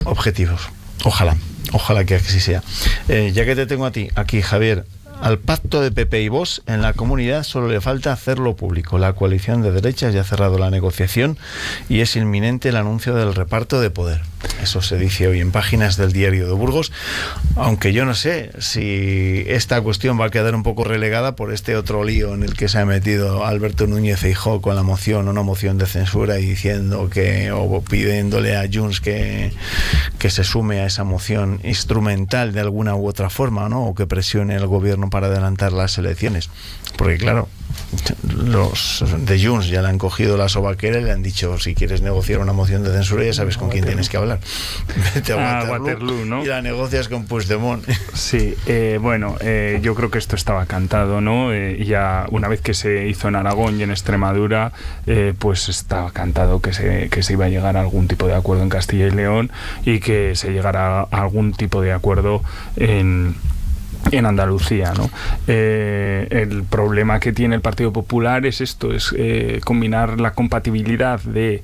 objetivos. Ojalá que así sea. Ya que te tengo a ti aquí, Javier, al pacto de PP y Vox en la comunidad solo le falta hacerlo público. La coalición de derechas ya ha cerrado la negociación y es inminente el anuncio del reparto de poder. Eso se dice hoy en páginas del Diario de Burgos, aunque yo no sé si esta cuestión va a quedar un poco relegada por este otro lío en el que se ha metido Alberto Núñez Feijóo con la moción, una moción de censura, y diciendo o pidiéndole a Junts que se sume a esa moción instrumental de alguna u otra forma, ¿no? O que presione al gobierno para adelantar las elecciones. Porque claro, los de Junts ya le han cogido la sobaquera y le han dicho: si quieres negociar una moción de censura ya sabes con quién tienes que hablar. Vete a Waterloo, ¿no? Y la negocias con Puigdemont. Sí, yo creo que esto estaba cantado, ¿no? Ya una vez que se hizo en Aragón y en Extremadura, pues estaba cantado que se iba a llegar a algún tipo de acuerdo en Castilla y León, y que se llegara a algún tipo de acuerdo en Andalucía, ¿no? El problema que tiene el Partido Popular es esto, es combinar la compatibilidad de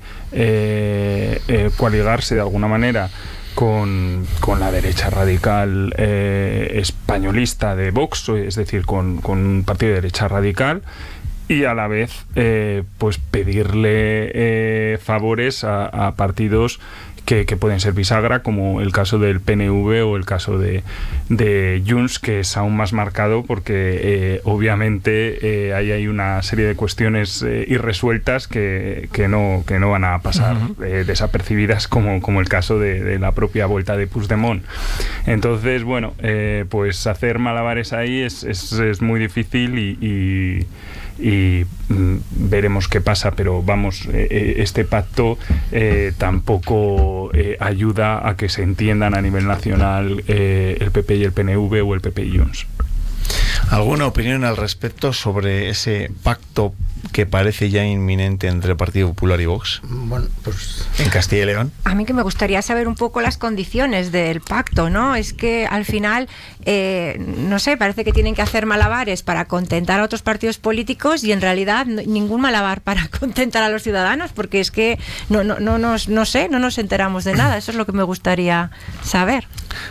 coaligarse de alguna manera con la derecha radical españolista de Vox, es decir, con un partido de derecha radical, y a la vez pues pedirle favores a partidos que pueden ser bisagra, como el caso del PNV o el caso de Junts, que es aún más marcado porque obviamente ahí hay una serie de cuestiones irresueltas que no van a pasar desapercibidas, como el caso de la propia vuelta de Puigdemont. Entonces, bueno, pues hacer malabares ahí es muy difícil y veremos qué pasa, pero vamos, este pacto tampoco ayuda a que se entiendan a nivel nacional el PP y el PNV o el PP y Junts. ¿Alguna opinión al respecto sobre ese pacto que parece ya inminente entre el Partido Popular y Vox? Bueno, pues en Castilla y León. A mí que me gustaría saber un poco las condiciones del pacto, ¿no? Es que al final, no sé, parece que tienen que hacer malabares para contentar a otros partidos políticos y en realidad ningún malabar para contentar a los ciudadanos, porque es que no nos enteramos de nada. Eso es lo que me gustaría saber.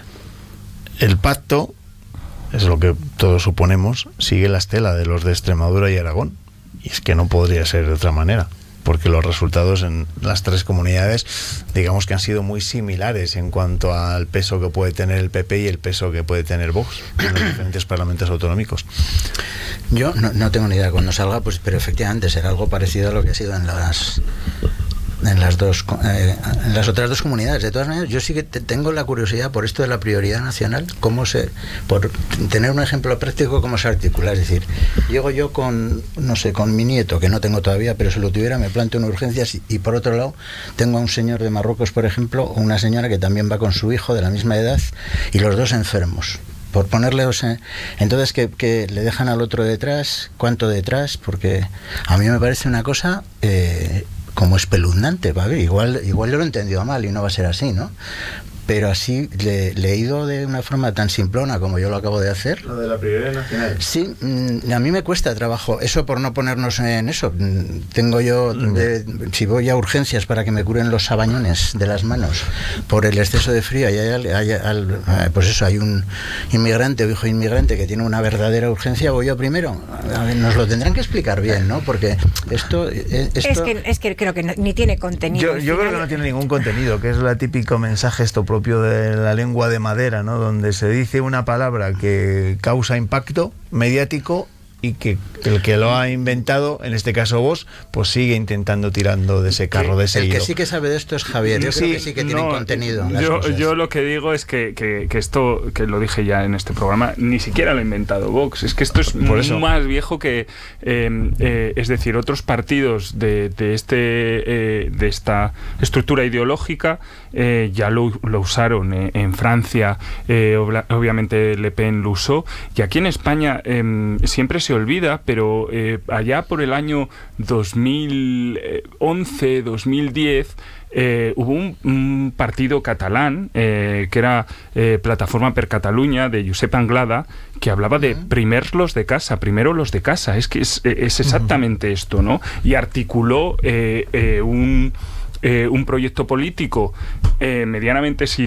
El pacto, es lo que todos suponemos, sigue la estela de los de Extremadura y Aragón. Y es que no podría ser de otra manera, porque los resultados en las tres comunidades, digamos que han sido muy similares en cuanto al peso que puede tener el PP y el peso que puede tener Vox en los diferentes parlamentos autonómicos. Yo no tengo ni idea cuando salga, pues, pero efectivamente será algo parecido a lo que ha sido en las otras dos comunidades. De todas maneras, yo sí que tengo la curiosidad por esto de la prioridad nacional, por tener un ejemplo práctico, cómo se articula. Es decir, llego yo con mi nieto, que no tengo todavía, pero si lo tuviera me planteo una urgencia, y por otro lado tengo a un señor de Marruecos, por ejemplo, o una señora que también va con su hijo de la misma edad, y los dos enfermos. Por ponerle, entonces que le dejan al otro detrás, ¿cuánto detrás? Porque a mí me parece una cosa como espeluznante, ¿vale? Igual yo lo he entendido mal y no va a ser así, ¿no? Pero así, leído de una forma tan simplona como yo lo acabo de hacer. Lo de la prioridad nacional. Sí, a mí me cuesta trabajo. Eso por no ponernos en eso. Tengo yo, si voy a urgencias para que me curen los sabañones de las manos por el exceso de frío, pues eso, hay un inmigrante o hijo inmigrante que tiene una verdadera urgencia, voy yo primero. A ver, nos lo tendrán que explicar bien, ¿no? Porque esto... Es que creo que ni tiene contenido. Yo creo que no tiene ningún contenido, que es el típico mensaje propio de la lengua de madera, ¿no? Donde se dice una palabra que causa impacto mediático y que el que lo ha inventado, en este caso vos, pues sigue intentando tirando de ese carro, de ese hilo. El que sí que sabe de esto es Javier. Yo creo que sí que tiene contenido. Yo lo que digo es que esto, que lo dije ya en este programa, ni siquiera lo ha inventado Vox. Es que esto es más viejo que... es decir, otros partidos de esta estructura ideológica ya lo usaron. En Francia, obviamente Le Pen lo usó. Y aquí en España siempre se olvida, pero allá por el año 2011, 2010, hubo un partido catalán que era Plataforma per Catalunya, de Josep Anglada, que hablaba de primero los de casa. Es que es exactamente esto, ¿no? Y articuló un proyecto político medianamente